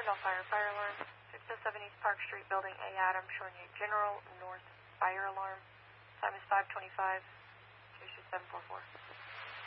Ferndale Fire, fire alarm. 607 East Park Street, building A, Adam, showing a general north fire alarm. Time is 5:25. Station 744.